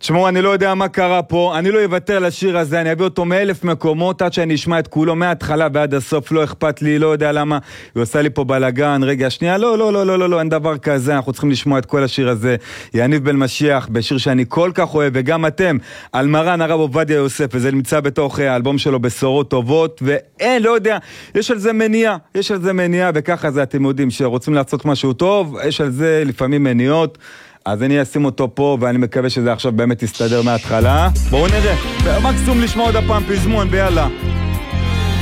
תשמעו, אני לא יודע מה קרה פה, אני לא אוותר לשיר הזה, אני אביא אותו מ1,000 מקומות עד שאני אשמע את כולו מההתחלה ועד הסוף, לא אכפת לי, לא יודע למה, היא עושה לי פה בלגן, רגע, שנייה, לא, אין דבר כזה, אנחנו צריכים לשמוע את כל השיר הזה, יניב בן משיח, בשיר שאני כל כך אוהב, וגם אתם, על מרן הרב עובדיה יוסף, וזה נמצא בתוך האלבום שלו בשורות טובות, ואין, לא יודע, יש על זה מניעה, וככה זה אתם יודעים, שרוצים לעשות משהו טוב, יש על זה לפעמים מניעות, אז אני אשים אותו פה, ואני מקווה שזה עכשיו באמת יסתדר מההתחלה. בואו נראה, מקסימום לשמוע עוד הפעם פזמון, ויאללה.